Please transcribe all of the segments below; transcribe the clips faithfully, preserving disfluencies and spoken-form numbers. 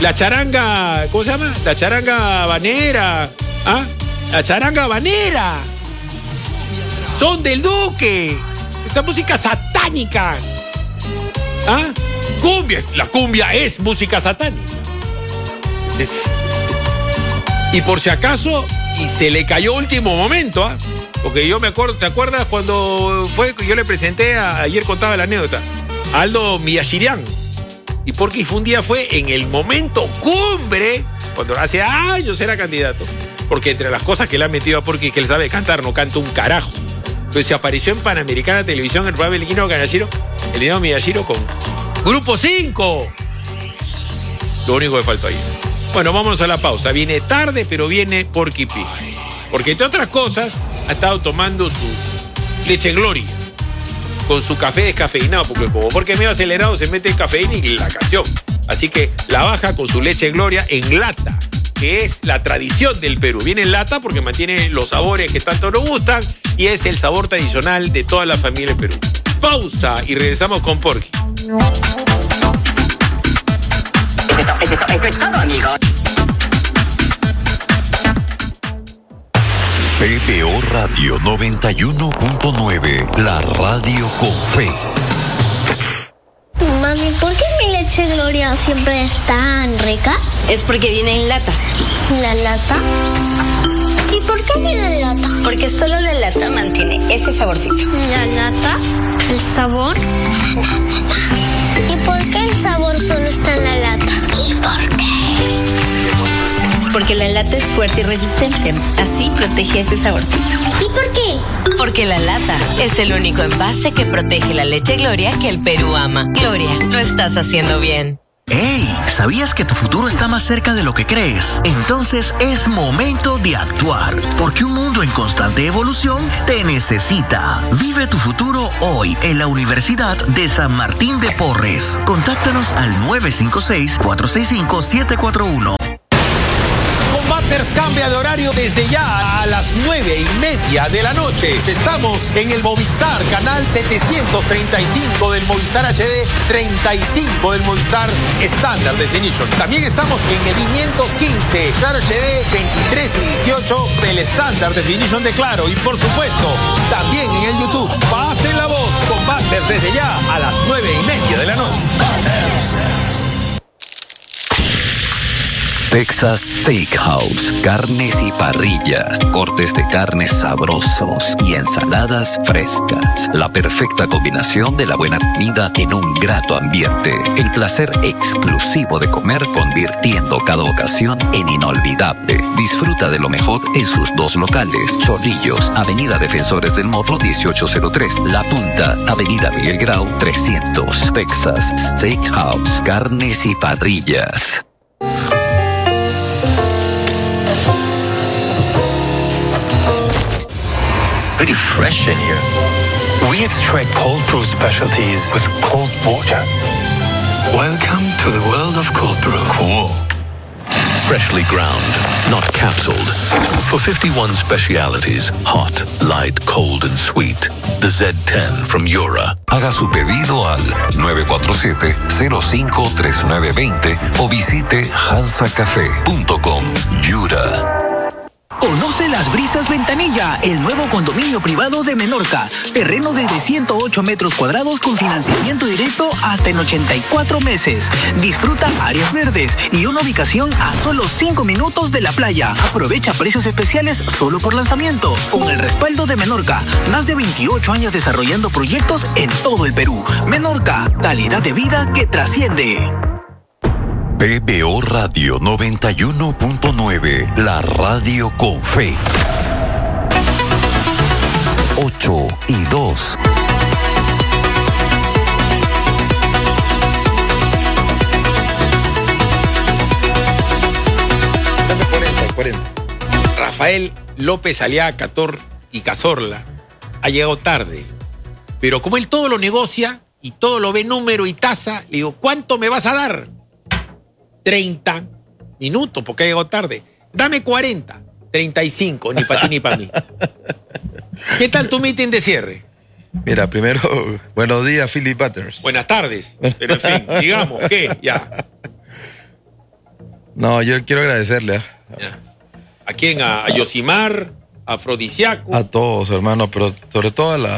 La charanga, ¿cómo se llama? La charanga habanera. ¿Ah? La charanga habanera. Son del Duque. Esa música satánica. ¿Ah? Cumbia. La cumbia es música satánica. Es... Y por si acaso, y se le cayó último momento, ¿ah? Porque yo me acuerdo, ¿te acuerdas cuando fue que yo le presenté, a, ayer contaba la anécdota, a Aldo Miyashirian? Y porque fue un día fue en el momento cumbre, cuando hace años era candidato. Porque entre las cosas que le han metido a Porky, que él sabe cantar, no canta un carajo. Entonces se apareció en Panamericana Televisión el programa Belquino Kanashiro, el Lino Miyashiro con Grupo cinco. Lo único que faltó ahí. Bueno, vámonos a la pausa. Viene tarde, pero viene Porky Pig. Porque entre otras cosas, ha estado tomando su leche Gloria con su café descafeinado, porque como porque medio acelerado se mete el cafeína y la canción. Así que la baja con su leche Gloria en lata, que es la tradición del Perú. Viene en lata porque mantiene los sabores que tanto nos gustan y es el sabor tradicional de toda la familia del Perú. Pausa y regresamos con Porky. Esto es todo, amigos. P B O Radio noventa y uno punto nueve, la radio con fe. Mami, ¿por qué mi leche Gloria siempre es tan rica? Es porque viene en lata. ¿La lata? ¿Y por qué viene en lata? Porque solo la lata mantiene ese saborcito. ¿La lata? ¿El sabor? ¿Y por qué el sabor solo está en la lata? ¿Y por qué? Porque la lata es fuerte y resistente. Así protege ese saborcito. ¿Y por qué? Porque la lata es el único envase que protege la leche Gloria que el Perú ama. Gloria, lo estás haciendo bien. ¡Hey! ¿Sabías que tu futuro está más cerca de lo que crees? Entonces es momento de actuar, porque un mundo en constante evolución te necesita. Vive tu futuro hoy en la Universidad de San Martín de Porres. Contáctanos al nueve cinco seis, cuatro seis cinco, siete cuatro uno. Combaters cambia de horario desde ya a las nueve y media de la noche. Estamos en el Movistar, canal setecientos treinta y cinco del Movistar H D, treinta y cinco del Movistar Standard Definition. También estamos en el quinientos quince, Claro H D, veintitrés y dieciocho del Standard Definition de Claro. Y por supuesto, también en el YouTube. Pasen la voz, Combaters desde ya a las nueve y media de la noche. Texas Steakhouse, carnes y parrillas, cortes de carnes sabrosos y ensaladas frescas. La perfecta combinación de la buena comida en un grato ambiente. El placer exclusivo de comer convirtiendo cada ocasión en inolvidable. Disfruta de lo mejor en sus dos locales. Chorrillos, Avenida Defensores del Morro dieciocho cero tres. La Punta, Avenida Miguel Grau trescientos. Texas Steakhouse, carnes y parrillas. Pretty fresh in here. We extract cold brew specialties with cold water. Welcome to the world of cold brew. Cool. Freshly ground, not capsuled. For fifty-one specialities, hot, light, cold and sweet. The Z ten from Yura. Haga su pedido al nueve cuatro siete, cero cinco tres nueve dos cero o visite hansa café punto com. Yura. Conoce Las Brisas Ventanilla, el nuevo condominio privado de Menorca. Terreno desde ciento ocho metros cuadrados con financiamiento directo hasta en ochenta y cuatro meses. Disfruta áreas verdes y una ubicación a solo cinco minutos de la playa. Aprovecha precios especiales solo por lanzamiento. Con el respaldo de Menorca, más de veintiocho años desarrollando proyectos en todo el Perú. Menorca, calidad de vida que trasciende. P B O Radio noventa y uno punto nueve, la radio con fe. ocho y dos. cuarenta, cuarenta. Rafael López Aliaga Cator y Cazorla ha llegado tarde, pero como él todo lo negocia y todo lo ve número y tasa, le digo, ¿cuánto me vas a dar? treinta minutos, porque ha llegado tarde. Dame cuarenta, treinta y cinco, ni para ti ni para mí. ¿Qué tal tu meeting de cierre? Mira, primero, buenos días, Philip Butters. Buenas tardes, pero en fin, digamos, ¿qué? Ya. No, yo quiero agradecerle a, Ya. ¿A quién? ¿A, a Yosimar? ¿A Afrodisiaco? a todos, hermano, pero sobre todo a la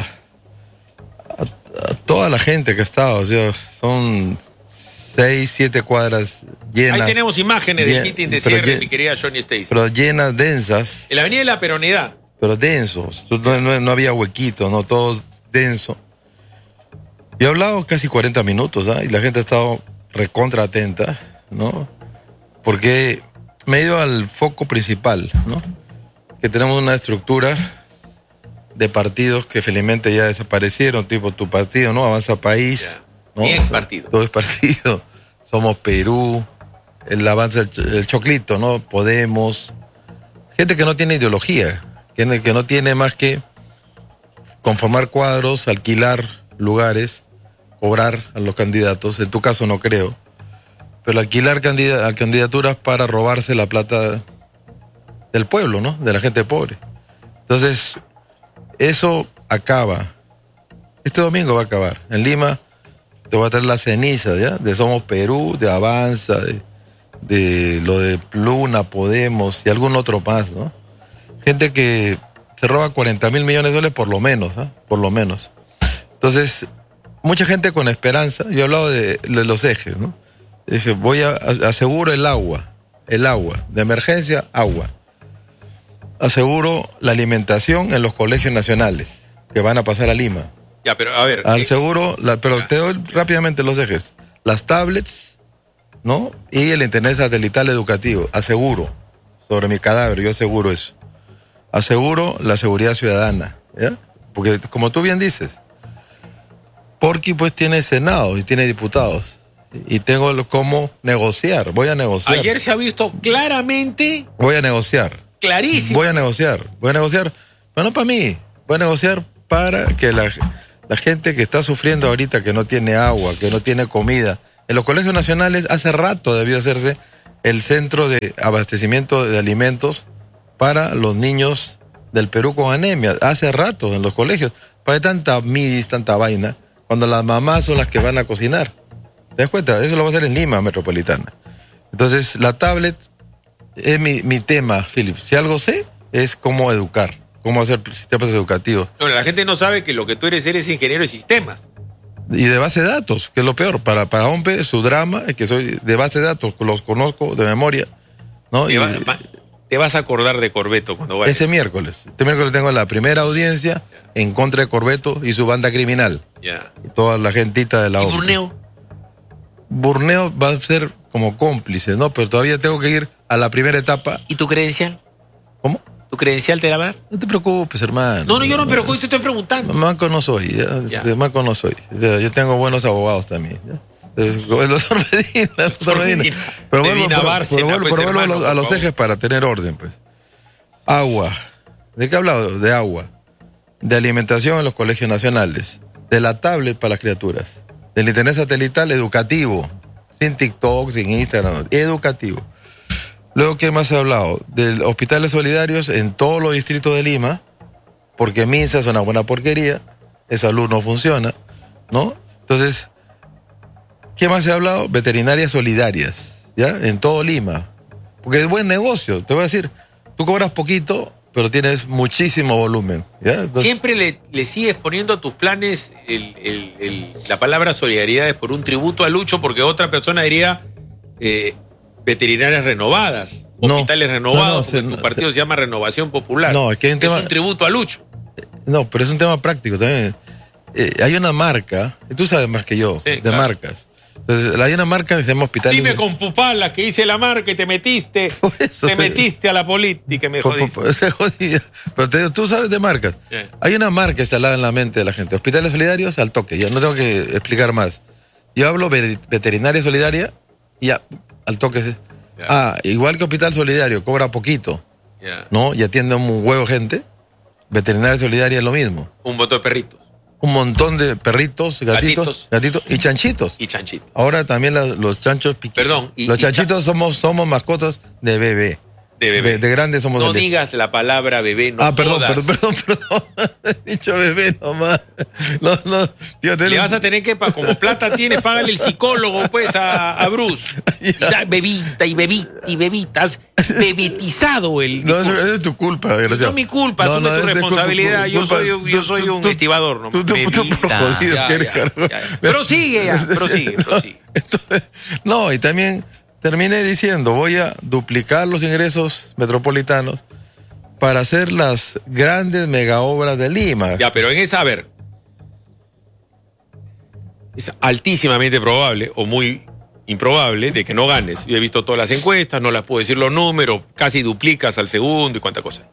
a, a toda la gente que ha estado. O sea, son seis, siete cuadras llenas. Ahí tenemos imágenes del llen- meeting de pero cierre, llen- mi querida Johnny Stacy. Pero llenas, densas, En la Avenida de la Peronidad. pero densos. No, no, no había huequito, no, todo denso. Yo he hablado casi cuarenta minutos, ¿ah? Y la gente ha estado recontra atenta, ¿no? Porque me he ido al foco principal, ¿no? Que tenemos una estructura de partidos que felizmente ya desaparecieron, tipo tu partido, ¿no? Avanza País, ¿no? Mi ex partido. Todo es partido. Somos Perú, el Avanza, el, Ch- el Choclito, ¿no? Podemos. Gente que no tiene ideología, que, no- que no tiene más que conformar cuadros, alquilar lugares, cobrar a los candidatos. En tu caso no creo. Pero alquilar candida- a candidaturas para robarse la plata del pueblo, ¿no? De la gente pobre. Entonces, eso acaba. Este domingo va a acabar. En Lima te voy a traer la ceniza, ¿ya? De Somos Perú, de Avanza, de, de lo de Luna, Podemos y algún otro más, ¿no? Gente que se roba cuarenta mil millones de dólares por lo menos, ¿ah? Por lo menos. Entonces, mucha gente con esperanza. Yo he hablado de, de los ejes, ¿no? Dije, voy a, a- aseguro el agua, el agua, de emergencia, agua. Aseguro la alimentación en los colegios nacionales que van a pasar a Lima. Ya, pero a ver. Al eh, seguro, la, pero te doy rápidamente los ejes. Las tablets, ¿no? Y el internet satelital educativo. Aseguro, sobre mi cadáver, yo aseguro eso. Aseguro la seguridad ciudadana, ¿ya? Porque, como tú bien dices, Porky pues tiene Senado y tiene diputados. Y tengo lo- cómo negociar. Voy a negociar. Ayer se ha visto claramente, Voy a negociar. clarísimo. Voy a negociar. Voy a negociar. Pero no para mí. Voy a negociar para que la, la gente que está sufriendo ahorita, que no tiene agua, que no tiene comida. En los colegios nacionales hace rato debió hacerse el centro de abastecimiento de alimentos para los niños del Perú con anemia. Hace rato en los colegios. ¿Para qué tanta midis, tanta vaina? Cuando las mamás son las que van a cocinar. ¿Te das cuenta? Eso lo va a hacer en Lima Metropolitana. Entonces, la tablet es mi, mi tema, Philip. Si algo sé, es cómo educar, cómo hacer sistemas educativos. No, la gente no sabe que lo que tú eres, eres ingeniero de sistemas. Y de base de datos, que es lo peor. Para, para OMPE, su drama es que soy de base de datos, los conozco de memoria, ¿no? Te, Y va- va- te vas a acordar de Corbeto cuando vayas. este miércoles, este miércoles tengo la primera audiencia en contra de Corbeto y su banda criminal. Ya. Y toda la gentita de la ¿Y OMPE. Burneo? Burneo va a ser como cómplice, ¿no? Pero todavía tengo que ir a la primera etapa. ¿Y tu credencial? ¿Cómo? ¿Tu credencial te la va a dar? No te preocupes, hermano. No, no, yo no, pero hoy te estoy preguntando. Manco no soy, ya. Ya. De Manco no soy. O sea, yo tengo buenos abogados también. ¿ya? El doctor Medina, el doctor Medina. Medina. Pero Medina vuelvo, pero- Bárcena, pero vuelvo- pues, pero vuelvo a hermano, los, a por los favor. ejes para tener orden, pues. Agua. ¿De qué he hablado? De agua. De alimentación en los colegios nacionales. De la tablet para las criaturas. Del internet satelital educativo. Sin TikTok, sin Instagram. Educativo. Luego, ¿qué más he hablado? De hospitales solidarios en todos los distritos de Lima, porque MINSA es una buena porquería, esa luz no funciona, ¿no? Entonces, ¿qué más he hablado? Veterinarias solidarias, ¿ya? En todo Lima. Porque es buen negocio, te voy a decir, tú cobras poquito, pero tienes muchísimo volumen, ¿ya? Entonces, Siempre le, le sigues poniendo a tus planes el- el- el- la palabra solidaridad es por un tributo a Lucho, porque otra persona diría eh, veterinarias renovadas, No, hospitales no, renovados, no, porque se- tu partido se, llama Renovación Popular. No, es que hay un tema- un tributo a Lucho. no, pero es un tema práctico también. Eh, hay una marca, y tú sabes más que yo, Sí, de claro. marcas. Entonces, hay una marca que se llama Hospitales... Dime con Pupala que hice la marca y te metiste, Por eso te te- metiste a la política y me Por- jodiste. por- se jodía. Pero te digo, tú sabes de marcas. Sí. Hay una marca instalada en la mente de la gente. Hospitales solidarios al toque. Ya no tengo que explicar más. Yo hablo ve- veterinaria solidaria y ya, al toque. sí. Ya. Ah, igual que Hospital Solidario, cobra poquito, Ya. ¿no? Y atiende un huevo de gente. Veterinaria solidaria es lo mismo. Un voto de perritos Un montón de perritos, gatitos, Gatitos. gatitos y chanchitos. y chanchitos. Ahora también la- los chanchos piquitos. Perdón, y- los y chanchitos somos, somos mascotas de bebé. De bebé. De, de grandes somos No el diez. digas la palabra bebé, no Ah, perdón, jodas. perdón, perdón, perdón. He dicho bebé nomás. No, no. Tío, Le vas a tener que, pa- como plata tienes, págale el psicólogo, pues, a, a Bruce. Y da bebita y bebita y bebitas. Bebetizado el No, discurso. es, es tu culpa, desgraciado. No es mi culpa, asume tu es de responsabilidad. Yo culpa. soy, un- yo Tú- soy tú- un tú- estibador, ¿no? tú- tú- tú- tú por jodido Ya, que eres, ya, Carlos. ya, ya. Prosigue ya, prosigue, prosigue. Entonces, no, y también terminé diciendo, voy a duplicar los ingresos metropolitanos para hacer las grandes mega obras de Lima. Ya, pero en esa, a ver, es altísimamente probable o muy improbable de que no ganes. Yo he visto todas las encuestas, no las puedo decir los números, casi duplicas al segundo y cuánta cosa.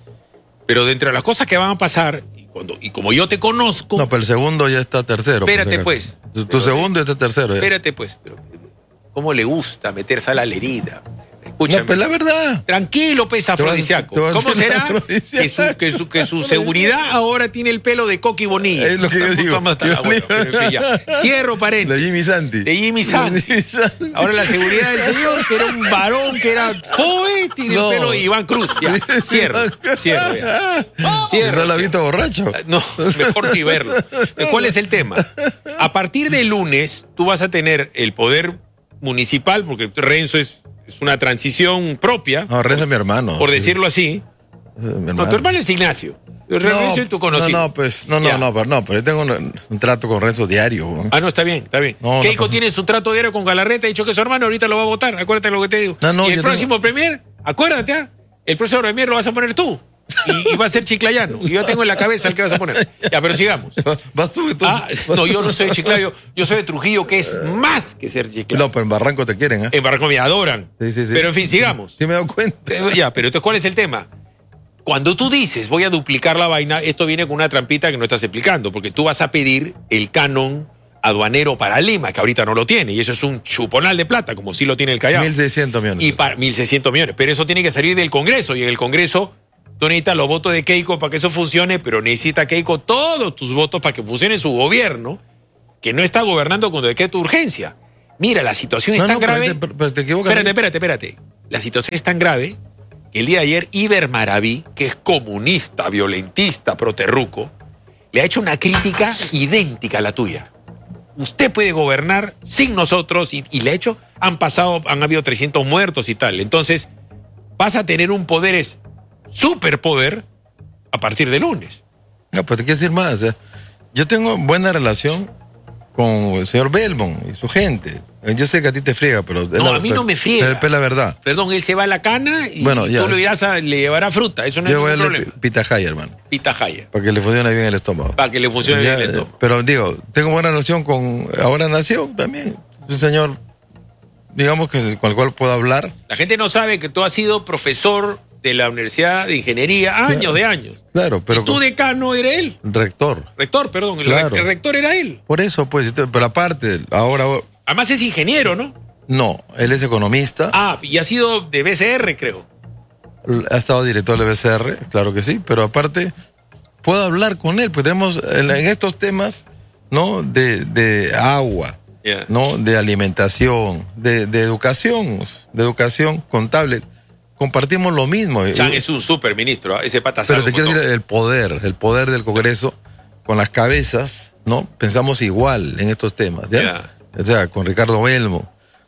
Pero dentro de las cosas que van a pasar, y, cuando, y como yo te conozco, No, pero el segundo ya está tercero. Espérate, por si acaso. pues. Tu, tu Pero- segundo ya está tercero. ya. espérate pues, pero ¿cómo le gusta meter sal a la herida? Escúchame. No, pues la verdad. Tranquilo, pues, Te vas- afrodisíaco. te vas a ¿Cómo hacer será afrodisíaco. que su, que, su, que su seguridad ahora tiene el pelo de Coqui Bonilla? Es lo que yo Estamos- digo. estamos hasta Yo la- bueno, digo. pero en fin, ya. Cierro De paréntesis. Jimmy Santi. De Jimmy Santi. De Jimmy Santi. Ahora la seguridad del señor, que era un varón, que era Foe, tiene No. el pelo de Iván Cruz. Ya, cierro, cierro ya. Cierro, ¿No la has cierro. visto borracho? No, mejor ni verlo. ¿Cuál es el tema? A partir del lunes, tú vas a tener el poder municipal, porque Renzo es, es una transición propia, No, Renzo es mi hermano. por decirlo así. Es mi No, tu hermano es Ignacio. Renzo es tu conocido. No, no, pues, no, no, Ya. no, pero no, pero yo tengo un, un trato con Renzo diario. ¿no? Ah, no, está bien, está bien. No, no, Keiko pues- tiene su trato diario con Galarreta, ha dicho que es su hermano, ahorita lo va a votar, acuérdate lo que te digo. No, no, y el yo próximo premier, acuérdate, ¿ah? El próximo premier lo vas a poner tú. Y, y va a ser chiclayano. Y yo tengo en la cabeza el que vas a poner. Ya, pero sigamos. Vas tú, tú. Ah, no, yo no soy de Chiclayo, yo soy de Trujillo, que es más que ser Chiclayo. No, pero en Barranco te quieren, ¿eh? En Barranco me adoran. Sí, sí, sí. Pero en fin, sigamos. Sí me he dado cuenta. Eh, Ya, pero entonces, ¿cuál es el tema? Cuando tú dices, voy a duplicar la vaina, esto viene con una trampita que no estás explicando, porque tú vas a pedir el canon aduanero para Lima, que ahorita no lo tiene, y eso es un chuponal de plata, como sí lo tiene el Callao. mil seiscientos millones. Y para mil seiscientos millones. Pero eso tiene que salir del Congreso. Y en el Congreso, tú necesitas los votos de Keiko para que eso funcione, pero necesita Keiko todos tus votos para que funcione su gobierno, que no está gobernando con decreto de urgencia. Mira, la situación es No, tan no, pero grave. te- pero- pero te equivocas. Espérate, espérate, espérate. La situación es tan grave que el día de ayer Iber Maraví, que es comunista, violentista, proterruco, le ha hecho una crítica idéntica a la tuya. Usted puede gobernar sin nosotros y, y le ha hecho, han pasado, han habido trescientos muertos y tal. Entonces, vas a tener un poder, es superpoder a partir de lunes. No, pues te quiero decir más. o sea, yo tengo buena relación con el señor Belmont y su gente. Yo sé que a ti te friega, pero... es No, la- a mí no me friega. Pero es la verdad. Perdón, él se va a la cana y Bueno, ya. tú le, irás a, le llevarás fruta. Eso no Yo es voy a ningún darle problema. pitahaya, hermano, Pitahaya. para que le funcione bien el estómago. Para que le funcione Ya, bien eh, esto. Pero digo, tengo buena relación con Ahora Nación también. Un señor, digamos, que con el cual puedo hablar. La gente no sabe que tú has sido profesor de la Universidad de Ingeniería años de años. Claro, pero Y tu con- decano era él. rector. Rector, perdón. El, Claro. re- el rector era él. Por eso, pues, pero aparte, ahora... Además es ingeniero, ¿no? No, él es economista. Ah, y ha sido de B C R, creo. Ha estado director de B C R, claro que sí, pero aparte puedo hablar con él, pues tenemos en, en estos temas, ¿no? De, de agua, Yeah. ¿no? De alimentación, de, de educación, de educación contable. Compartimos lo mismo. Chan es un super ministro, ese pata Pero sabe te un quiero montón. decir el poder, el poder del Congreso con las cabezas, ¿no? Pensamos igual en estos temas, ¿ya? Ya. O sea, con Ricardo Belmo,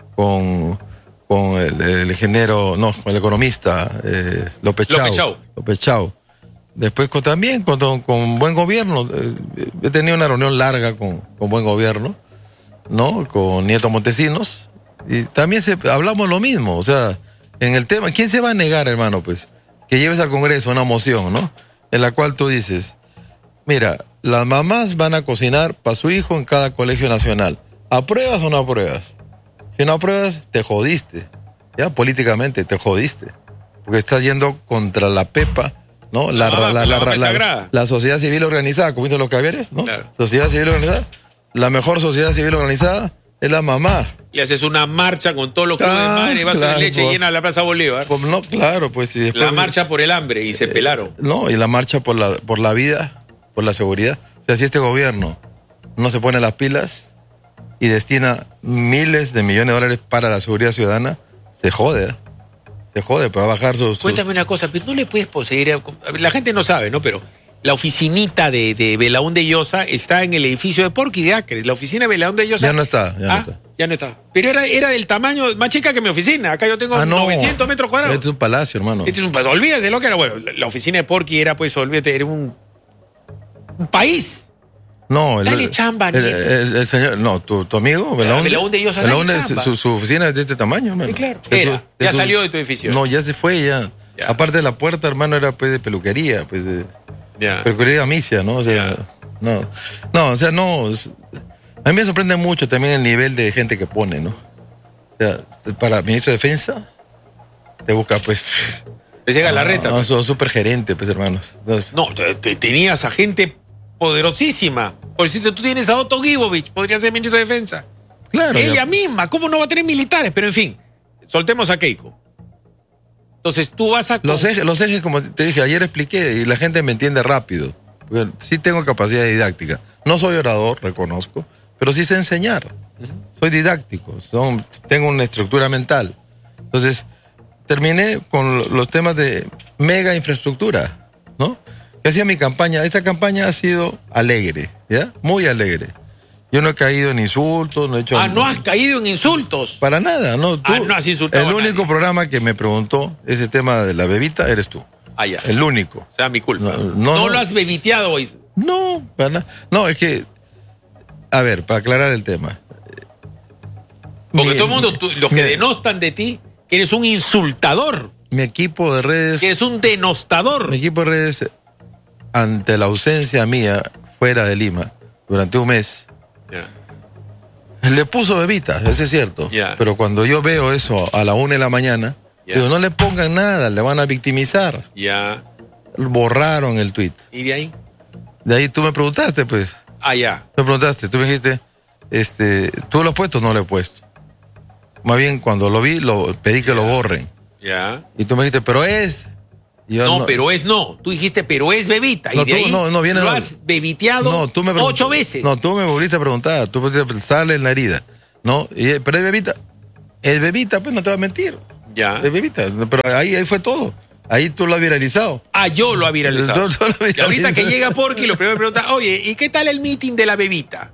con, con el, el ingeniero, no, con el economista eh, López Chau. López Chau. López Chau. Después con, también con, con buen gobierno. eh, He tenido una reunión larga con, con buen gobierno, ¿no? Con Nieto Montesinos. Y también se, hablamos lo mismo, o sea, en el tema, ¿quién se va a negar, hermano, pues? Que lleves al Congreso una moción, ¿no? En la cual tú dices, mira, las mamás van a cocinar para su hijo en cada colegio nacional. ¿Apruebas o no apruebas? Si no apruebas, te jodiste. Ya, políticamente te jodiste. Porque estás yendo contra la PEPA, ¿no? La, mamá, la, pues, la la, mamá es la- sagrada. la sociedad civil organizada, como dicen los caviares, ¿no? Claro. Sociedad civil organizada. La mejor sociedad civil organizada es la mamá. Le haces una marcha con todos los clubes de Ah, madre, vasos claro, de leche pues. llena la Plaza Bolívar. Pues no, claro, pues y después, La marcha por el hambre y se pelaron. No, y la marcha por la, por la vida, por la seguridad. O sea, si este gobierno no se pone las pilas y destina miles de millones de dólares para la seguridad ciudadana, se jode. ¿eh? se jode, pues va a bajar su... su... Cuéntame una cosa, pero no le puedes poseer... A... La gente no sabe, ¿no? Pero la oficinita de, de Belaún de Llosa está en el edificio de Porky de Acre. La oficina de Belaún de Llosa... Ya no está, ya ¿Ah? no está. Ya no está. Pero era, era del tamaño más chica que mi oficina. Acá yo tengo Ah, no. novecientos metros cuadrados. Este es un palacio, hermano. Este es un palacio. Olvídate lo que era. Bueno, la, la oficina de Porky era, pues, olvídate, era un, un país. No, el, Dale chamba, el, Nieto. el, el señor, no, tu, tu amigo, Belaún. Belaún de Llosa, Belaún dale es- chamba. su, su oficina es de este tamaño, hermano. Sí, claro. Es Era. un- Ya es un- salió de tu edificio. No, ya se fue, ya. Ya. Aparte de la puerta, hermano, era pues de peluquería, pues de Ya. peluquería amicia, ¿no? O sea, no. No, o sea, no. es- a mí me sorprende mucho también el nivel de gente que pone, ¿no? O sea, para ministro de Defensa, te busca, pues. Le llega la reta. No, son súper gerente, pues, hermanos. No, No, te- te- tenías a gente poderosísima. Por decirte, tú tienes a Otto Gibovich, podría ser ministro de Defensa. claro. Ella ya- misma, ¿cómo no va a tener militares? Pero en fin, soltemos a Keiko. Entonces tú vas a... Los ejes, los ejes, como te dije, ayer expliqué y la gente me entiende rápido. Porque sí tengo capacidad didáctica. No soy orador, reconozco, pero sí sé enseñar. Soy didáctico, son, tengo una estructura mental. Entonces, terminé con lo- los temas de mega infraestructura, ¿no? Que hacía mi campaña. Esta campaña ha sido alegre, ¿ya? Muy alegre. Yo no he caído en insultos, no he hecho... Ah, no has caído en insultos. Para nada, ¿no? Tú- Ah, no has insultado el a nadie. único programa que me preguntó ese tema de la bebita eres tú. Ah, ya. El único. O sea, mi culpa. No, No, no, no. lo has bebiteado hoy. No, para nada. No, es que, a ver, para aclarar el tema. Porque Mi- todo el mundo, tú- los que mira, denostan de ti, que eres un insultador, Mi equipo de redes, que eres un denostador. mi equipo de redes, ante la ausencia mía fuera de Lima, durante un mes, Ya. le puso bebita, eso es cierto. Ya. Pero cuando yo veo eso a la una de la mañana, Ya. digo, no le pongan nada, le van a victimizar. Ya. Borraron el tuit. ¿Y de ahí? De ahí tú me preguntaste, pues. Ah, ya. Me preguntaste, tú me dijiste, este, ¿tú lo has puesto o no lo he puesto? Más bien, cuando lo vi, lo pedí que lo borren. Ya. Y tú me dijiste, pero es. Y yo, No, pero es no. Tú dijiste, pero es bebita. No, y de tú- ahí no, no, viene- lo has bebiteado No, tú me pregunt- ocho veces. No, tú me volviste a preguntar. Tú me dijiste, sale en la herida. No, y, pero es bebita. Es bebita, pues no te va a mentir. Ya. Es bebita. Pero ahí, ahí fue todo. Ahí tú lo has viralizado. Ah, yo lo ha viralizado. Yo- yo lo he Y ahorita que viralizado. llega Porky, lo primero que pregunta, oye, ¿y qué tal el meeting de la bebita?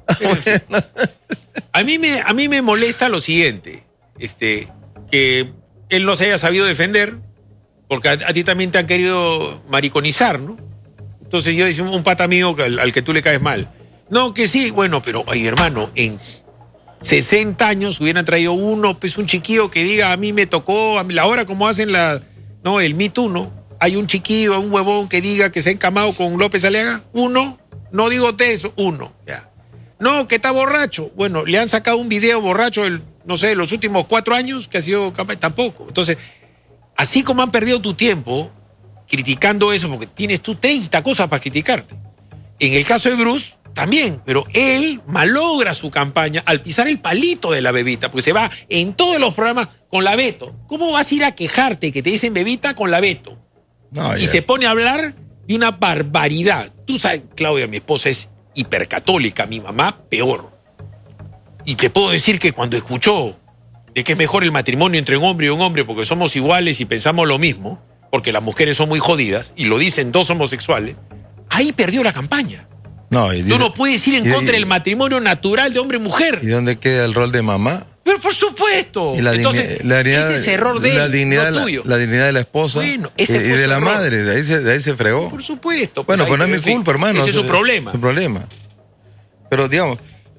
A mí me, a mí me molesta lo siguiente, este, que él no se haya sabido defender, porque a, a ti también te han querido mariconizar, ¿no? Entonces yo hice un, un pata mío que al, al que tú le caes mal. No, que sí, bueno, pero, oye, hermano, en sesenta años hubieran traído uno, pues un chiquillo que diga, a mí me tocó, a mí, la hora como hacen la, no, el Me Too, ¿no? Hay un chiquillo, un huevón que diga que se ha encamado con López Aliaga, uno, no digo de eso, uno, ya. No, que está borracho. Bueno, le han sacado un video borracho, el, no sé, los últimos cuatro años, que ha sido capaz, tampoco. Entonces, así como han perdido tu tiempo criticando eso, porque tienes tú treinta cosas para criticarte. En el caso de Bruce, también, pero él malogra su campaña al pisar el palito de la bebita, porque se va en todos los programas con la Beto. ¿Cómo vas a ir a quejarte que te dicen bebita con la Beto? No, Y ya. se pone a hablar de una barbaridad. Tú sabes, Claudia, mi esposa es hipercatólica, mi mamá peor. Y te puedo decir que cuando escuchó de que es mejor el matrimonio entre un hombre y un hombre porque somos iguales y pensamos lo mismo, porque las mujeres son muy jodidas, y lo dicen dos homosexuales, ahí perdió la campaña. No, y, Tú no puedes ir en y- contra del matrimonio natural de hombre y mujer. ¿Y dónde queda el rol de mamá? Pero por supuesto. Y la Entonces, digni- la dignidad- ese es error de la él, dignidad, no la- tuyo. La, dignidad de la esposa Bueno, y, ese y fue de su la error. madre, de ahí se, de ahí se fregó. Por supuesto. Bueno, ahí- pues no es mi en fin, culpa, hermano. Ese es su problema. Su problema. Pero digamos,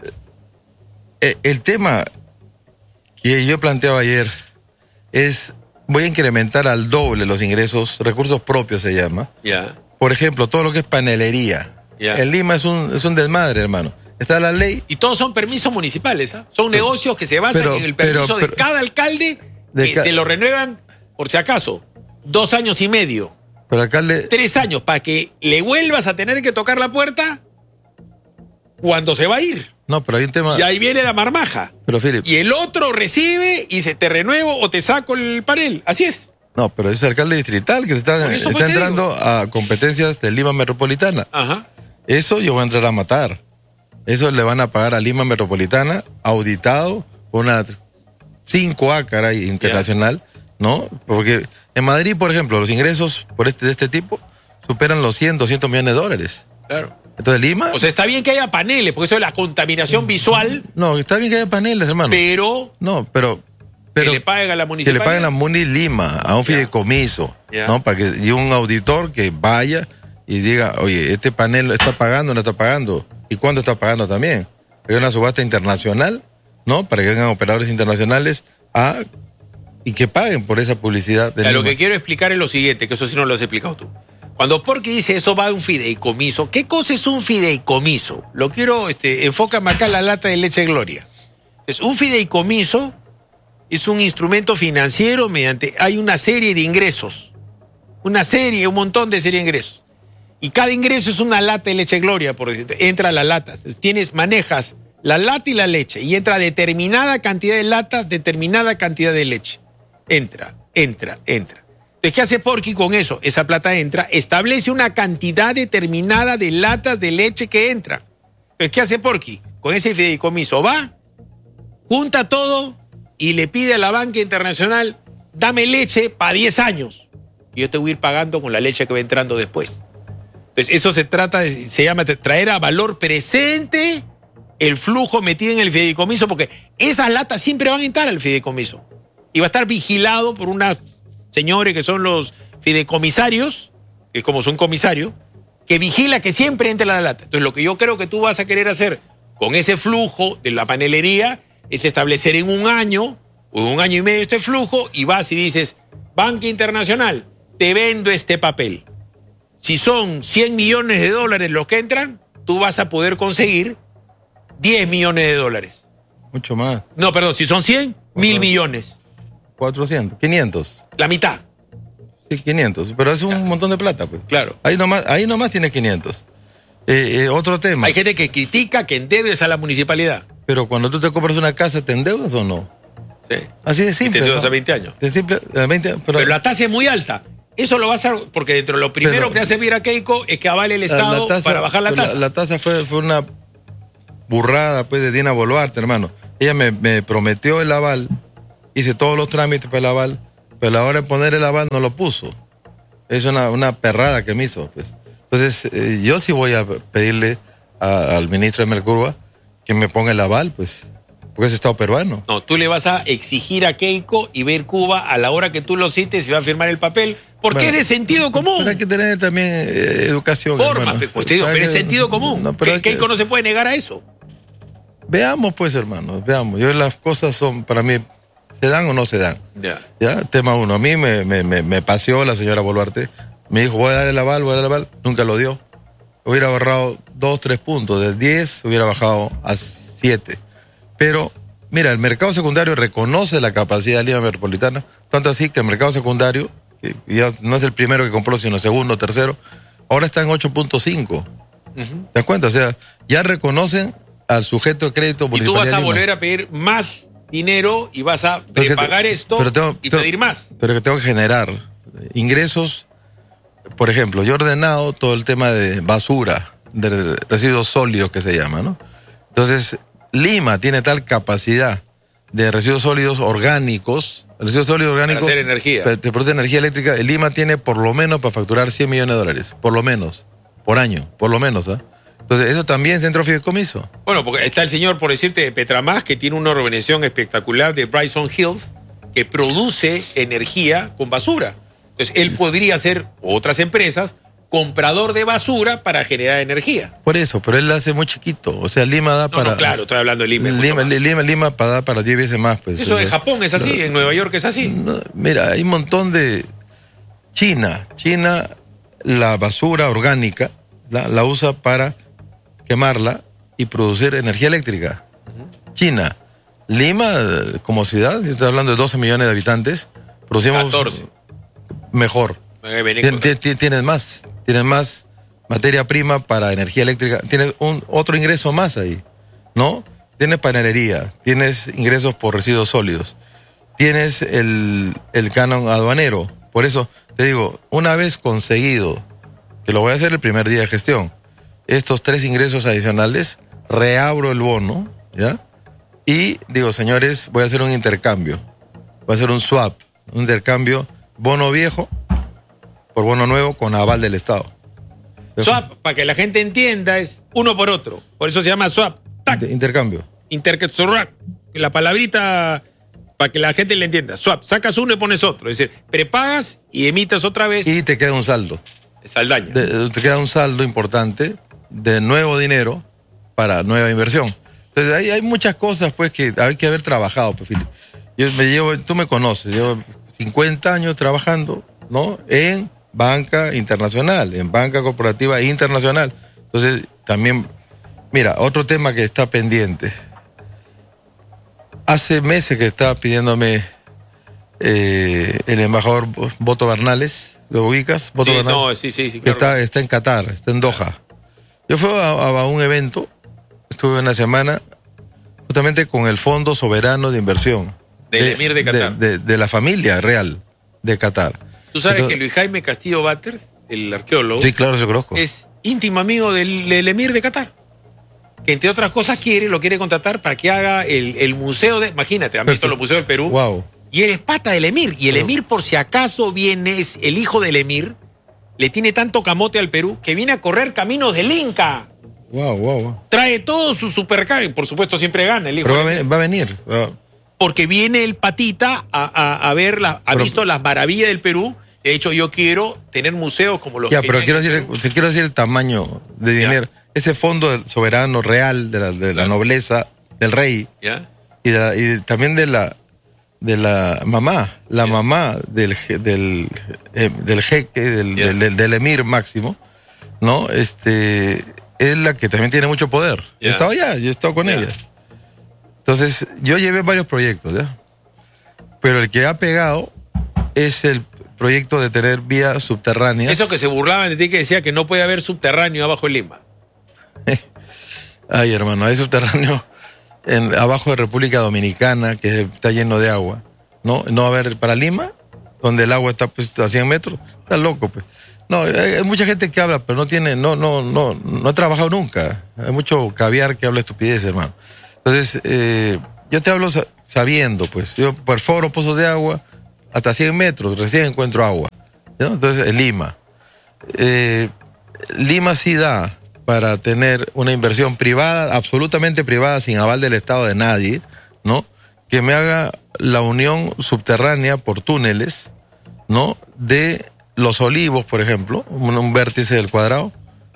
eh, el tema que yo planteaba ayer es, voy a incrementar al doble los ingresos, recursos propios se llama. Ya. Por ejemplo, todo lo que es panelería. Ya. En Lima es un, es un desmadre, hermano. Está la ley. Y todos son permisos municipales, ¿ah? Son negocios que se basan pero- en el permiso pero- de pero- cada alcalde, de que ca- se lo renuevan, por si acaso, dos años y medio, Pero alcalde, tres años, para que le vuelvas a tener que tocar la puerta cuando se va a ir. no, pero hay un tema. Y ahí viene la marmaja. Pero Philip, Y el otro recibe y se te renuevo o te saco el panel. Así es. no, pero es alcalde distrital que se está, Por eso, está pues, te entrando a competencias de Lima Metropolitana. Ajá. Eso yo voy a entrar a matar. Eso le van a pagar a Lima Metropolitana, auditado, por una cinco A, caray, internacional, ¿no? Porque en Madrid, por ejemplo, los ingresos por este, de este tipo superan los cien, doscientos millones de dólares. Claro. Entonces, Lima... O sea, está bien que haya paneles, porque eso es la contaminación visual. No, está bien que haya paneles, hermano. Pero... No, pero... pero que le paguen a la que municipalidad. le paguen a la Muni Lima, a un fideicomiso, Ya. ¿no? Para que, y un auditor que vaya y diga, oye, este panel está pagando o no está pagando, y cuándo está pagando también. Hay una subasta internacional, ¿no? Para que vengan operadores internacionales a y que paguen por esa publicidad. O sea, lo que quiero explicar es lo siguiente, que eso sí no lo has explicado tú. Cuando Porky dice eso va a un fideicomiso, ¿qué cosa es un fideicomiso? Lo quiero, este, enfócame acá en la lata de leche Gloria. Es un fideicomiso, es un instrumento financiero mediante, hay una serie de ingresos, una serie, un montón de serie de ingresos. Y cada ingreso es una lata de leche Gloria, por decirte, entra la lata. Tienes, manejas la lata y la leche, y entra determinada cantidad de latas, determinada cantidad de leche. Entra, entra, entra. Entonces, ¿qué hace Porky con eso? Esa plata entra, establece una cantidad determinada de latas de leche que entra. Entonces, ¿qué hace Porky? Con ese fideicomiso va, junta todo y le pide a la banca internacional, dame leche para diez años. Y yo te voy a ir pagando con la leche que va entrando después. Entonces, eso se trata de, se llama traer a valor presente el flujo metido en el fideicomiso, porque esas latas siempre van a entrar al fideicomiso. Y va a estar vigilado por unas señores que son los fideicomisarios, que como son comisarios, que vigila que siempre entre la lata. Entonces, lo que yo creo que tú vas a querer hacer con ese flujo de la panelería es establecer en un año o en un año y medio este flujo, y vas y dices, Banca Internacional, te vendo este papel. Si son cien millones de dólares los que entran, tú vas a poder conseguir diez millones de dólares. Mucho más. No, perdón, si son cien, mil millones. cuatrocientos, quinientos. La mitad. Sí, quinientos. Pero es un claro. montón de plata, pues. Claro. Ahí nomás, ahí nomás tiene quinientos. Eh, eh, otro tema. Hay gente que critica que endeudes a la municipalidad. Pero cuando tú te compras una casa, ¿te endeudas o no? Sí. Así de simple. Y te endeudas ¿no? a veinte años. De simple, a veinte, pero, pero la tasa es muy alta. Eso lo va a hacer, porque dentro de lo primero pero, que hace servir a Keiko es que avale el Estado la tasa, para bajar la tasa. La, la tasa fue, fue una burrada, pues, de Dina Boluarte, hermano. Ella me, me prometió el aval, hice todos los trámites para el aval, pero a la hora de poner el aval no lo puso. Es una, una perrada que me hizo, pues. Entonces, eh, yo sí voy a pedirle a, al ministro de Mercurva que me ponga el aval, pues, porque es Estado peruano. No, tú le vas a exigir a Keiko y ver Cuba a la hora que tú lo cites y va a firmar el papel, porque bueno, es de sentido común. Pero hay que tener también eh, educación. Forma, pues te digo, pero es sentido común. No, pero que, Keiko que... no se puede negar a eso. Veamos, pues, hermano, veamos. Yo las cosas son, para mí, ¿se dan o no se dan? Ya. ¿Ya? Tema uno. A mí me, me, me, me paseó la señora Boluarte. Me dijo, voy a dar el aval, voy a dar el aval. Nunca lo dio. Hubiera ahorrado dos, tres puntos. De diez hubiera bajado a siete. Pero, mira, el mercado secundario reconoce la capacidad de Lima Metropolitana. Tanto así que el mercado secundario, que ya no es el primero que compró, sino el segundo, tercero, ahora está en ocho punto cinco. Uh-huh. ¿Te das cuenta? O sea, ya reconocen al sujeto de crédito municipal. Y tú vas a volver a pedir más dinero y vas a pagar esto pero tengo, y tengo, pedir más. Pero que tengo que generar ingresos. Por ejemplo, yo he ordenado todo el tema de basura, de residuos sólidos que se llama, ¿no? Entonces, Lima tiene tal capacidad de residuos sólidos orgánicos, residuos sólidos orgánicos... Para hacer energía. Te produce energía eléctrica. Lima tiene por lo menos para facturar cien millones de dólares, por lo menos, por año, por lo menos, ¿ah? ¿eh? Entonces, eso también es centro fideicomiso. Bueno, porque está el señor, por decirte, de Petramás, que tiene una organización espectacular de Bryson Hills, que produce energía con basura. Entonces, él podría ser, otras empresas, comprador de basura para generar energía. Por eso, pero él la hace muy chiquito. O sea, Lima da no, para... No, claro, estoy hablando de Lima. Lima, Lima, Lima para dar para diez veces más. Pues. Eso en Japón es así, no, en Nueva York es así. No, mira, hay un montón de... China, China, la basura orgánica la, la usa para quemarla y producir energía eléctrica. Uh-huh. China, Lima, como ciudad, estoy hablando de doce millones de habitantes, producimos... catorce. Mejor. Tien, tien, tienes más, tienes más materia prima para energía eléctrica, tienes un otro ingreso más ahí, ¿no? Tienes panelería, tienes ingresos por residuos sólidos, tienes el, el canon aduanero. Por eso te digo, una vez conseguido, que lo voy a hacer el primer día de gestión, estos tres ingresos adicionales, reabro el bono, ¿ya? Y digo, señores, voy a hacer un intercambio, voy a hacer un swap. un intercambio bono viejo por bono nuevo con aval del Estado. Swap, para que la gente entienda, es uno por otro. Por eso se llama swap. ¡Tac! Intercambio. Intercambio. La palabrita, para que la gente le entienda. Swap, sacas uno y pones otro. Es decir, prepagas y emitas otra vez. Y te queda un saldo. Saldaña. De, te queda un saldo importante de nuevo dinero para nueva inversión. Entonces hay, hay muchas cosas pues que hay que haber trabajado, pues, Filipe. Yo me llevo, tú me conoces, llevo cincuenta años trabajando, ¿no? En banca internacional, en banca corporativa internacional. Entonces, también, mira, otro tema que está pendiente. Hace meses que estaba pidiéndome eh, el embajador Boto Bernales, ¿lo ubicas? Boto Sí, Bernales, no, sí, sí, sí, que claro. está, está en Qatar, está en Doha. Yo fui a, a, a un evento, estuve una semana, justamente con el Fondo Soberano de Inversión. Del Emir de Qatar. De, de, de la familia real de Qatar. Tú sabes Entonces, que Luis Jaime Castillo Batters, el arqueólogo, sí, claro, yo conozco. es íntimo amigo del, del Emir de Qatar. Que entre otras cosas quiere, lo quiere contratar para que haga el, el museo de. Imagínate, han visto los museos del Perú. Wow. Y él es pata del Emir. Y el Emir, por si acaso viene, es el hijo del Emir, le tiene tanto camote al Perú que viene a correr caminos del Inca. Wow, wow, wow. Trae todo su supercar y por supuesto siempre gana el hijo. Pero va a venir. Va a venir. Va. Porque viene el patita a, a, a ver, la, ha Pero, visto las maravillas del Perú. De hecho, yo quiero tener museos como los Ya, que pero hay quiero en decir, Perú. te quiero decir el tamaño de dinero. Ya. Ese fondo soberano real de la, de la nobleza, del rey, ¿Ya? y, de la- y de- también de la de la mamá, la Ya. mamá del je- del, eh, del jeque, del, Ya. del, del- del emir máximo, ¿no? Este es la que también tiene mucho poder. Yo Ya. estaba allá, yo he estado con Ya. ella. Entonces, yo llevé varios proyectos, ¿ya? Pero el que ha pegado es el proyecto de tener vías subterráneas. Eso que se burlaban de ti que decía que no puede haber subterráneo abajo en Lima. Ay, hermano, hay subterráneo en, abajo de República Dominicana, que está lleno de agua, ¿no? No va a haber para Lima, donde el agua está pues, a cien metros, está loco, pues. No, hay, hay mucha gente que habla, pero no tiene, no, no, no, no ha trabajado nunca. Hay mucho caviar que habla estupidez, hermano. Entonces, eh, yo te hablo sa- sabiendo, pues, yo perforo pozos de agua hasta cien metros, recién encuentro agua, ¿no? Entonces, en Lima. Eh, Lima sí da para tener una inversión privada, absolutamente privada, sin aval del Estado de nadie, ¿no? Que me haga la unión subterránea por túneles, ¿no? De Los Olivos, por ejemplo, un, un vértice del cuadrado,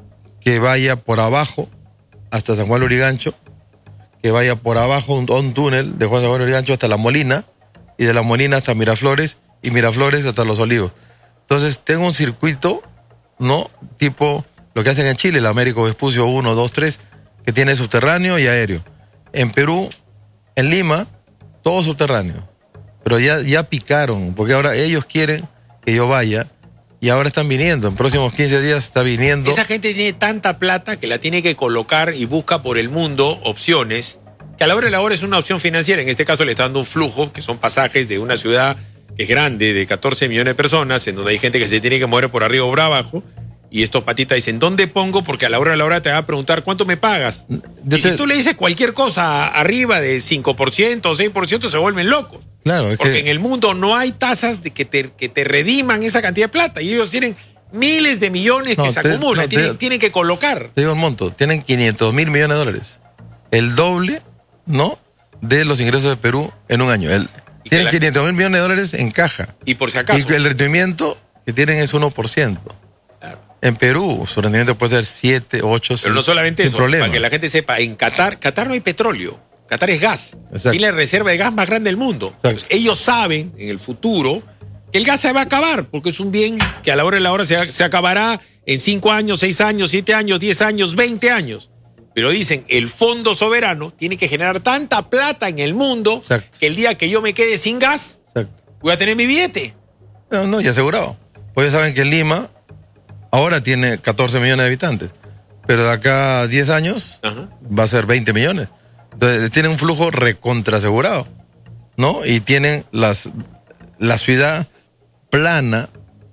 que vaya por abajo hasta San Juan Lurigancho, que vaya por abajo un, un túnel de Juan San Juan Lurigancho hasta La Molina, y de La Molina hasta Miraflores, y Miraflores hasta Los Olivos. Entonces, tengo un circuito, ¿no? Tipo lo que hacen en Chile, el Américo Vespucio uno, dos, tres, que tiene subterráneo y aéreo. En Perú, en Lima, todo subterráneo. Pero ya, ya picaron, porque ahora ellos quieren que yo vaya, y ahora están viniendo. En próximos quince días está viniendo. Esa gente tiene tanta plata que la tiene que colocar y busca por el mundo opciones, que a la hora de la hora es una opción financiera. En este caso le está dando un flujo, que son pasajes de una ciudad que es grande, de catorce millones de personas, en donde hay gente que se tiene que mover por arriba o por abajo. Y estos patitas dicen, ¿dónde pongo? Porque a la hora de la hora te va a preguntar, ¿cuánto me pagas? Yo y te- si tú le dices cualquier cosa arriba de cinco por ciento o seis por ciento, se vuelven locos. Claro, es Porque que en el mundo no hay tasas de que te, que te rediman esa cantidad de plata. Y ellos tienen miles de millones No, que se te- acumulan. no, te- tienen, tienen que colocar. te digo el monto, tienen quinientos mil millones de dólares. El doble, ¿no? De los ingresos de Perú en un año. El, Y que tienen la- quinientos mil millones de dólares en caja. Y por si acaso. Y el rendimiento que tienen es uno por ciento. Claro. En Perú, su rendimiento puede ser siete, ocho, Pero no solamente sin eso, problema. para que la gente sepa, en Qatar, Qatar no hay petróleo, Qatar es gas. Exacto. Tiene la reserva de gas más grande del mundo. Entonces, ellos saben en el futuro que el gas se va a acabar, porque es un bien que a la hora de la hora se, se acabará en cinco años, seis años, siete años, diez años, veinte años. Pero dicen, el fondo soberano tiene que generar tanta plata en el mundo Exacto. que el día que yo me quede sin gas, Exacto. voy a tener mi billete. No, no, y asegurado. Pues ellos saben que Lima ahora tiene catorce millones de habitantes, pero de acá a diez años Ajá. va a ser veinte millones. Entonces tienen un flujo recontra asegurado, ¿no? Y tienen las, la ciudad plana,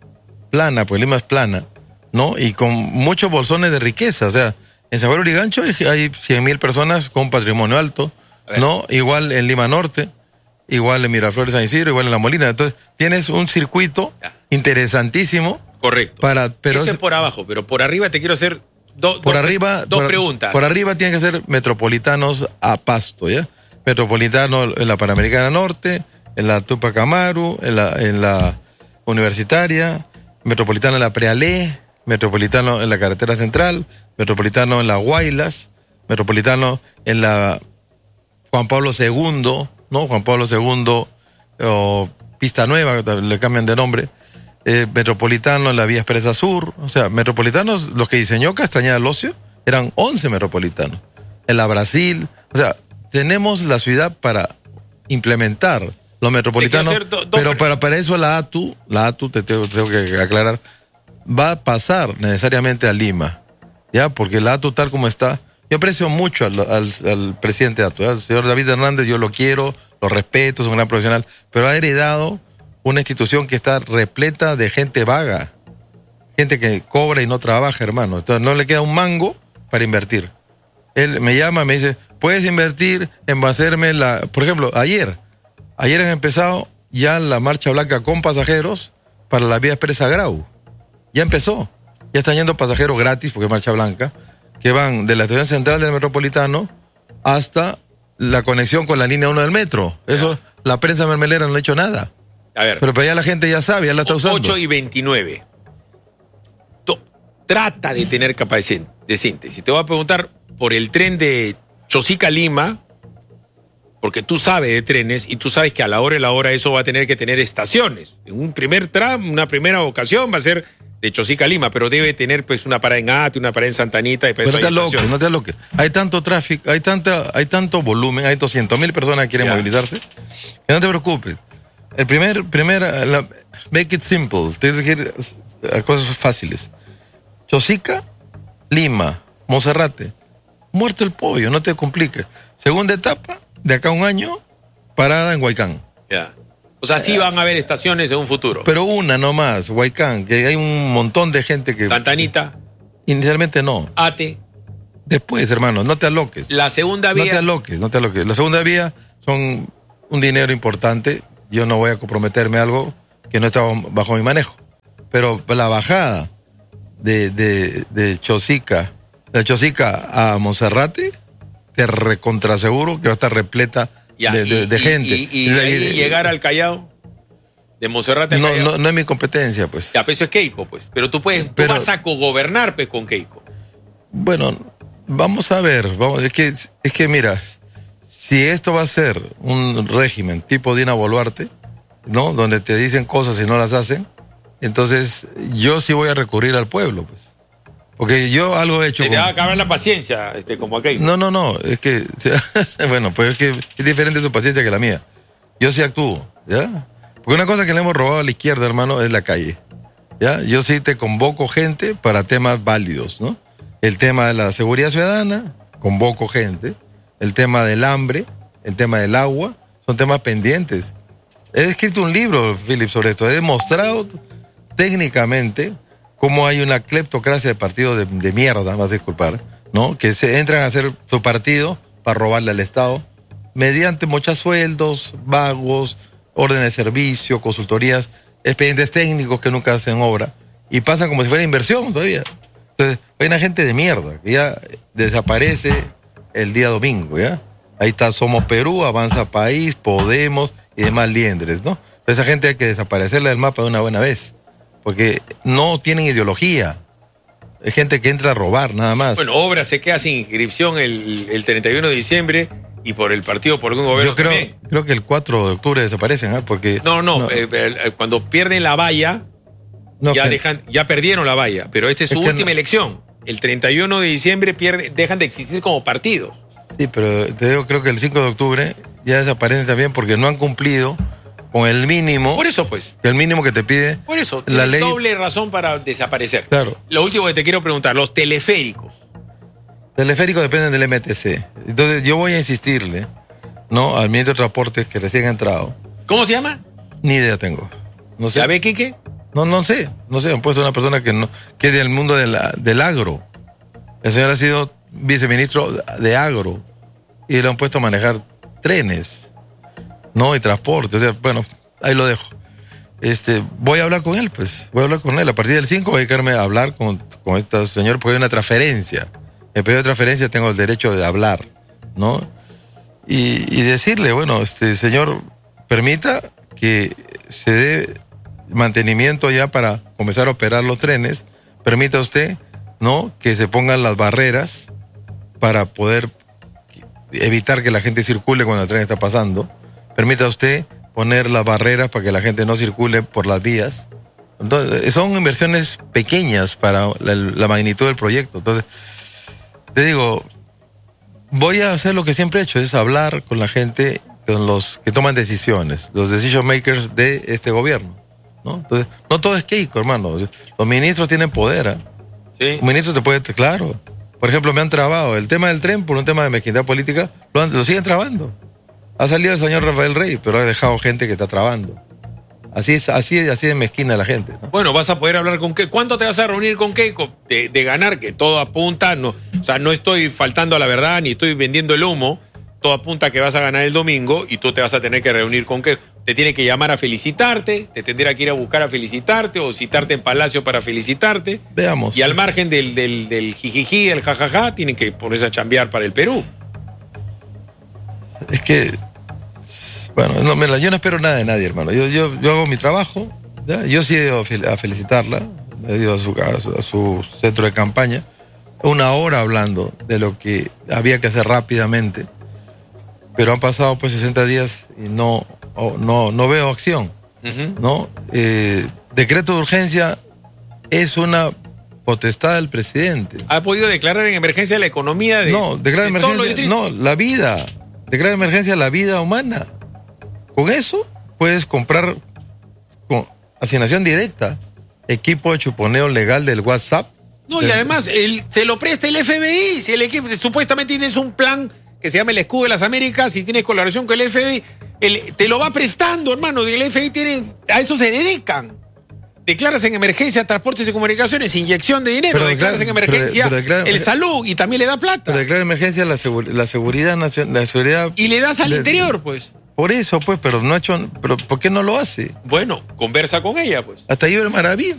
plana, pues Lima es plana, ¿no? Y con muchos bolsones de riqueza. O sea, en San Juan Lurigancho hay- hay cien mil personas con patrimonio alto, A ver. ¿no? Igual en Lima Norte. igual en Miraflores San Isidro, igual en La Molina. Entonces, tienes un circuito Ya. interesantísimo. Correcto. Para, pero Ese es- es por abajo, pero por arriba te quiero hacer do- por dos, arriba, dos por, preguntas. Por arriba tienen que ser metropolitanos a Pasto, ¿ya? Metropolitano en la Panamericana Norte, en la Tupac Amaru, en la, en la Universitaria, metropolitano en la Prealé, metropolitano en la Carretera Central, metropolitano en la Guaylas, metropolitano en la Juan Pablo segundo, ¿no? Juan Pablo segundo, o Pista Nueva, le cambian de nombre. Eh, metropolitano en la Vía Expresa Sur, o sea, metropolitanos, los que diseñó Castañeda Locio, eran once metropolitanos. En la Brasil, o sea, tenemos la ciudad para implementar los metropolitanos, hacer do- dos pero pre- para, para eso la A T U, la A T U, te tengo, tengo que aclarar, va a pasar necesariamente a Lima, ¿ya? Porque la A T U tal como está, yo aprecio mucho al, al, al presidente de A T U, ¿ya? El señor David Hernández, yo lo quiero, lo respeto, es un gran profesional, pero ha heredado una institución que está repleta de gente vaga, gente que cobra y no trabaja, hermano. Entonces no le queda un mango para invertir. Él me llama, me dice, puedes invertir en hacerme la... Por ejemplo, ayer, ayer han empezado ya la marcha blanca con pasajeros para la Vía Expresa Grau. Ya empezó. Ya están yendo pasajeros gratis, porque es marcha blanca, que van de la estación central del Metropolitano hasta la conexión con la línea uno del metro. Eso, la prensa mermelera no ha hecho nada. A ver, Pero para ya la gente ya sabe, ya la está usando. ocho y veintinueve. To- Trata de tener capacidad de síntesis. Te voy a preguntar por el tren de Chosica a Lima, porque tú sabes de trenes y tú sabes que a la hora y la hora eso va a tener que tener estaciones. En un primer tram, una primera ocasión va a ser de Chosica a Lima, pero debe tener pues una parada en Ate, una parada en Santa Anita. Y Pero no te aloques, no te aloques. Hay tanto tráfico, hay tanta, hay tanto volumen, hay doscientas mil personas que quieren Ya. movilizarse, que no te preocupes. El primer, primer, la- make it simple, tienes que ir a cosas fáciles. Chosica, Lima, Monserrate, muerto el pollo, no te compliques. Segunda etapa, de acá a un año, parada en Huaycán. Ya. O sea, sí van a haber estaciones en un futuro. Pero una nomás, Huaycán, que hay un montón de gente que... Santa Anita, Inicialmente no. Ate, Después, hermano, no te aloques. la segunda No te vía. aloques, no te aloques. La segunda vía son un dinero importante. Yo no voy a comprometerme a algo que no está bajo, bajo mi manejo. Pero la bajada de, de, de Chosica, de Chosica a Monserrate, te recontraseguro que va a estar repleta Ya, de, de- y- de y- gente. Y, y de ahí llegar al Callao, de Monserrate al no, Callao. no, no es mi competencia, pues. Ya, pues eso es Keiko, pues. Pero tú puedes, Pero- tú vas a cogobernar, pues, con Keiko. Bueno, vamos a ver. Vamos, es que, es que mira, si esto va a ser un régimen tipo Dina Boluarte, ¿no? Donde te dicen cosas y no las hacen, entonces yo sí voy a recurrir al pueblo, pues. Porque yo algo he hecho. Se te con- va a acabar la paciencia, este, como a Keiko. No, no, no, es que, bueno, pues es que es diferente su paciencia que la mía. Yo sí actúo, ¿ya? Porque una cosa que le hemos robado a la izquierda, hermano, es la calle, ¿ya? Yo sí te convoco gente para temas válidos, ¿no? El tema de la seguridad ciudadana, convoco gente. El tema del hambre, el tema del agua, son temas pendientes. He escrito un libro, Philip, sobre esto. He demostrado técnicamente cómo hay una cleptocracia de partidos de, de mierda, vas a disculpar, ¿no? Que se entran a hacer su partido para robarle al Estado mediante muchos sueldos, vagos, órdenes de servicio, consultorías, expedientes técnicos que nunca hacen obra y pasan como si fuera inversión todavía. Entonces, hay una gente de mierda que ya desaparece el día domingo, ¿ya? Ahí está Somos Perú, Avanza País, Podemos y demás liendres, ¿no? Esa gente hay que desaparecerla del mapa de una buena vez, porque no tienen ideología. Hay gente que entra a robar, nada más. Bueno, Obra se queda sin inscripción el, el treinta y uno de diciembre y por el partido, por un gobierno Yo creo, también. creo que el cuatro de octubre desaparecen, ¿ah? Porque... No, no, eh, eh, cuando pierden la valla, no, ya, que- dejan, ya perdieron la valla, pero esta es su Es que última no- elección. El treinta y uno de diciembre pierde, dejan de existir como partidos. Sí, pero te digo, creo que el cinco de octubre ya desaparecen también porque no han cumplido con el mínimo. Por eso, pues. El mínimo que te pide Por eso, la tienes ley. doble razón para desaparecer. Claro. Lo último que te quiero preguntar, los teleféricos. Teleféricos dependen del M T C. Entonces yo voy a insistirle, ¿no? Al ministro de Transportes que recién ha entrado. ¿Cómo se llama? Ni idea tengo. No sé. ¿Sabe qué qué? No, no sé. No sé. Han puesto una persona que no, que es del mundo de la- del agro. El señor ha sido viceministro de agro y lo han puesto a manejar trenes. ¿no? Y transporte, o sea, bueno, ahí lo dejo. Este, voy a hablar con él, pues, voy a hablar con él. A partir del cinco voy a dedicarme a hablar con, con este señor porque hay una transferencia. En el periodo de transferencia tengo el derecho de hablar, ¿no? Y, y decirle, bueno, este señor, permita que se dé mantenimiento ya para comenzar a operar los trenes. Permita usted, ¿no?, que se pongan las barreras para poder evitar que la gente circule cuando el tren está pasando. Permita usted poner las barreras para que la gente no circule por las vías. Entonces, son inversiones pequeñas para la, la magnitud del proyecto. Entonces, te digo, voy a hacer lo que siempre he hecho, es hablar con la gente, con los que toman decisiones, los decision makers de este gobierno, ¿no? Entonces, no todo es Keiko, hermano. Los ministros tienen poder, ¿eh? Sí. Un ministro te puede, claro. Por ejemplo, me han trabado el tema del tren por un tema de mezquindad política, lo, han, lo siguen trabando. Ha salido el señor Rafael Rey, pero ha dejado gente que está trabando. Así es, así es, así de mezquina la gente, ¿no? Bueno, vas a poder hablar con Keiko. ¿Cuánto te vas a reunir con Keiko? De, de ganar, que todo apunta, no, o sea, no estoy faltando a la verdad ni estoy vendiendo el humo. Todo apunta que vas a ganar el domingo y tú te vas a tener que reunir con Keiko. Te tiene que llamar a felicitarte, te tendrá que ir a buscar a felicitarte o citarte en Palacio para felicitarte. Veamos. Y al margen del, del, del jijiji, el jajaja, tienen que ponerse a chambear para el Perú. Es que, bueno, no, mira, yo no espero nada de nadie, hermano. Yo, yo, yo hago mi trabajo, ¿ya? Yo sí he ido a felicitarla, he ido a su, a, su, a su centro de campaña, una hora hablando de lo que había que hacer rápidamente, pero han pasado pues sesenta días y no, oh, no, no veo acción, uh-huh. ¿no? Eh, decreto de urgencia es una potestad del presidente. ¿Ha podido declarar en emergencia la economía de No, declarar de emergencia, no, la vida. Declarar emergencia la vida humana. Con eso puedes comprar con asignación directa equipo de chuponeo legal del WhatsApp. No, y además el, se lo presta el F B I. Si el equipo, supuestamente tienes un plan que se llama el Escudo de las Américas y tienes colaboración con el F B I, el, te lo va prestando, hermano. El F B I tiene, a eso se dedican. Declaras en emergencia transportes y comunicaciones, inyección de dinero. Pero declaras declara, en emergencia pero, pero declara, el salud y también le da plata. Pero declara en emergencia la, segur, la seguridad nacional, la seguridad. Y le das al le, interior, pues. Por eso, pues, pero no ha hecho, pero ¿por qué no lo hace? Bueno, conversa con ella, pues. Hasta ahí el Maraví